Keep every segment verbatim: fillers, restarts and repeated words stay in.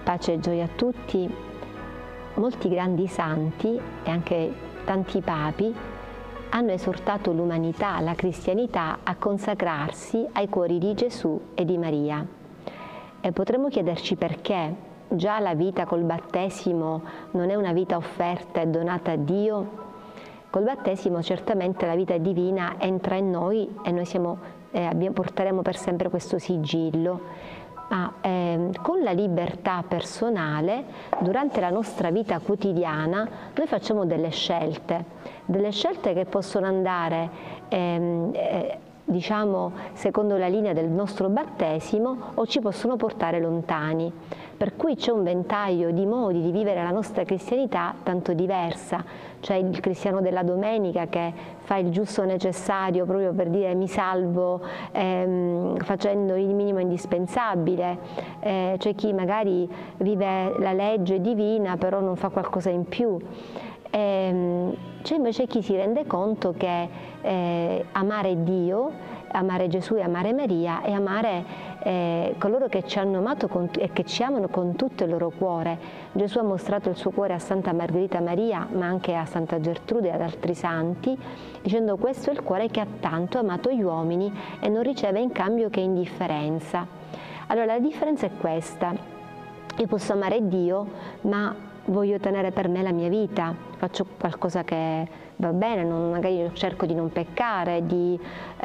Pace e gioia a tutti. Molti grandi santi e anche tanti papi hanno esortato l'umanità, la cristianità, a consacrarsi ai cuori di Gesù e di Maria. E potremmo chiederci perché. Già la vita col battesimo non è una vita offerta e donata a Dio? Col battesimo certamente la vita divina entra in noi e noi siamo, eh, abbiamo, porteremo per sempre questo sigillo. Ma eh, con la libertà personale, durante la nostra vita quotidiana, noi facciamo delle scelte, delle scelte che possono andare, ehm, eh, diciamo, secondo la linea del nostro battesimo o ci possono portare lontani. Per cui c'è un ventaglio di modi di vivere la nostra cristianità tanto diversa. C'è il cristiano della domenica che fa il giusto necessario proprio per dire mi salvo ehm, facendo il minimo indispensabile, eh, c'è chi magari vive la legge divina però non fa qualcosa in più. Ehm, c'è invece chi si rende conto che eh, amare Dio, amare Gesù e amare Maria e amare eh, coloro che ci hanno amato con, e che ci amano con tutto il loro cuore. Gesù ha mostrato il suo cuore a Santa Margherita Maria, ma anche a Santa Gertrude e ad altri santi, dicendo questo è il cuore che ha tanto amato gli uomini e non riceve in cambio che indifferenza. Allora la differenza è questa: io posso amare Dio, ma voglio tenere per me la mia vita, faccio qualcosa che va bene, non, magari cerco di non peccare, di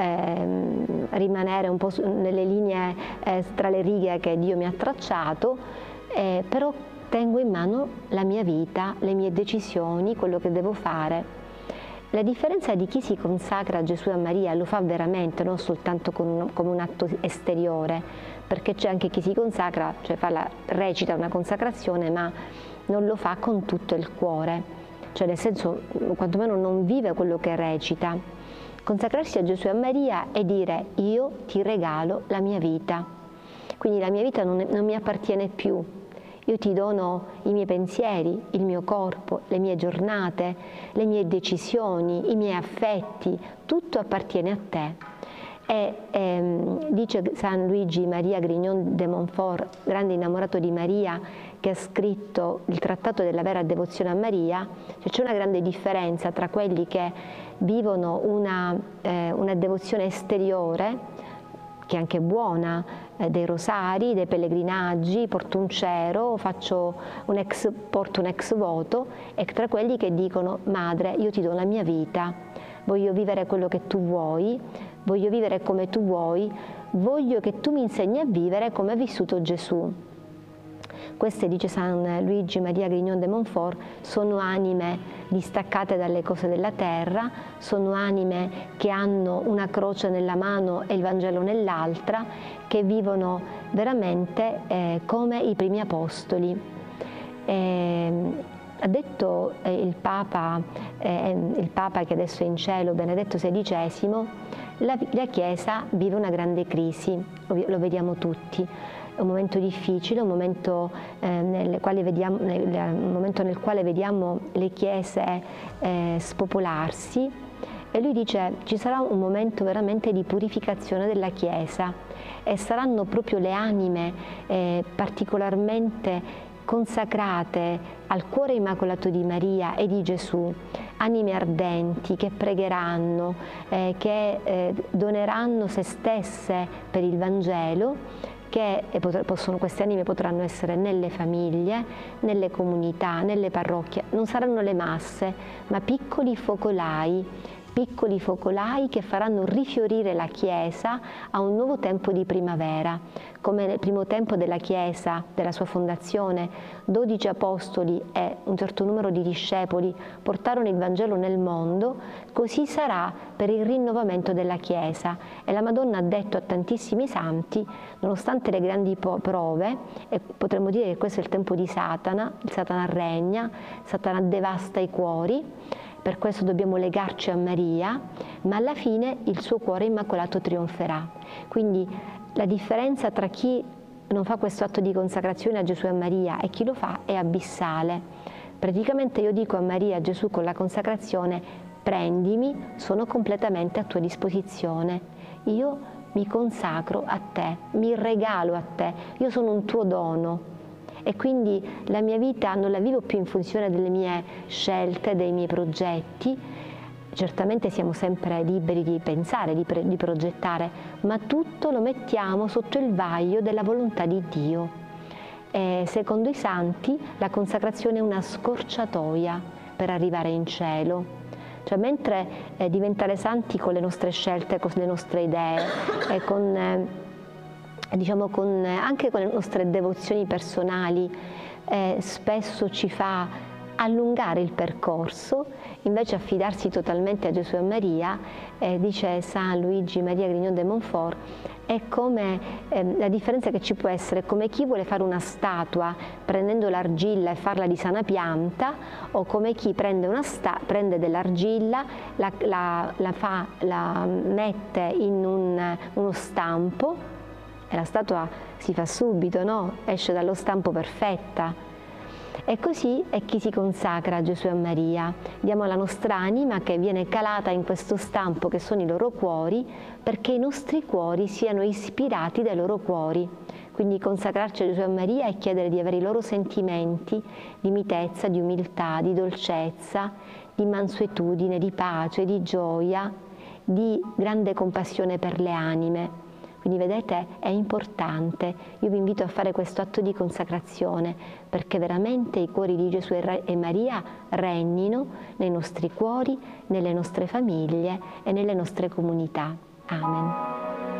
eh, rimanere un po' nelle linee eh, tra le righe che Dio mi ha tracciato, eh, però tengo in mano la mia vita, le mie decisioni, quello che devo fare. La differenza di chi si consacra a Gesù e a Maria lo fa veramente, non soltanto con, come un atto esteriore, perché c'è anche chi si consacra, cioè fa la, recita una consacrazione, ma non lo fa con tutto il cuore, cioè nel senso, quantomeno non vive quello che recita. Consacrarsi a Gesù e a Maria è dire io ti regalo la mia vita, quindi la mia vita non, non mi appartiene più. Io ti dono i miei pensieri, il mio corpo, le mie giornate, le mie decisioni, i miei affetti, tutto appartiene a te. E ehm, dice San Luigi Maria Grignon de Montfort, grande innamorato di Maria, che ha scritto il Trattato della vera devozione a Maria, cioè c'è una grande differenza tra quelli che vivono una, eh, una devozione esteriore, che è anche buona, eh, dei rosari, dei pellegrinaggi, porto un cero, faccio un ex, porto un ex voto, e tra quelli che dicono madre io ti do la mia vita, voglio vivere quello che tu vuoi, voglio vivere come tu vuoi, voglio che tu mi insegni a vivere come ha vissuto Gesù. Queste, dice San Luigi Maria Grignon de Montfort, sono anime distaccate dalle cose della terra, sono anime che hanno una croce nella mano e il Vangelo nell'altra, che vivono veramente eh, come i primi apostoli. Eh, ha detto eh, il, Papa, eh, il Papa che adesso è in cielo, Benedetto sedicesimo, la, la Chiesa vive una grande crisi, lo, lo vediamo tutti. È un momento difficile, un momento, eh, nel quale vediamo, nel, un momento nel quale vediamo le chiese eh, spopolarsi, e lui dice ci sarà un momento veramente di purificazione della Chiesa e saranno proprio le anime eh, particolarmente consacrate al cuore immacolato di Maria e di Gesù, anime ardenti che pregheranno, eh, che eh, doneranno se stesse per il Vangelo, che possono, queste anime potranno essere nelle famiglie, nelle comunità, nelle parrocchie, non saranno le masse, ma piccoli focolai, piccoli focolai che faranno rifiorire la Chiesa a un nuovo tempo di primavera. Come nel primo tempo della Chiesa, della sua fondazione, dodici apostoli e un certo numero di discepoli portarono il Vangelo nel mondo, così sarà per il rinnovamento della Chiesa. E la Madonna ha detto a tantissimi santi, nonostante le grandi prove, e potremmo dire che questo è il tempo di Satana, il Satana regna, Satana devasta i cuori, per questo dobbiamo legarci a Maria, ma alla fine il suo cuore immacolato trionferà. Quindi la differenza tra chi non fa questo atto di consacrazione a Gesù e a Maria e chi lo fa è abissale. Praticamente io dico a Maria e a Gesù con la consacrazione: prendimi, sono completamente a tua disposizione, io mi consacro a te, mi regalo a te, io sono un tuo dono. e quindi la mia vita non la vivo più in funzione delle mie scelte, dei miei progetti. Certamente siamo sempre liberi di pensare, di, di progettare, ma tutto lo mettiamo sotto il vaglio della volontà di Dio. E secondo i santi la consacrazione è una scorciatoia per arrivare in cielo. Cioè, mentre eh, diventare santi con le nostre scelte, con le nostre idee, e con, eh, diciamo con, eh, anche con le nostre devozioni personali, eh, spesso ci fa allungare il percorso, invece affidarsi totalmente a Gesù e a Maria, eh, dice San Luigi Maria Grignon de Montfort, è come eh, la differenza che ci può essere come chi vuole fare una statua prendendo l'argilla e farla di sana pianta, o come chi prende, una sta prende dell'argilla, la, la, la, fa, la mette in un, uno stampo e la statua si fa subito, no? Esce dallo stampo perfetta. E così è chi si consacra a Gesù e a Maria. Diamo la nostra anima che viene calata in questo stampo che sono i loro cuori, perché i nostri cuori siano ispirati dai loro cuori. Quindi consacrarci a Gesù e a Maria è chiedere di avere i loro sentimenti di mitezza, di umiltà, di dolcezza, di mansuetudine, di pace, di gioia, di grande compassione per le anime. Quindi vedete, è importante. Io vi invito a fare questo atto di consacrazione perché veramente i cuori di Gesù e Maria regnino nei nostri cuori, nelle nostre famiglie e nelle nostre comunità. Amen.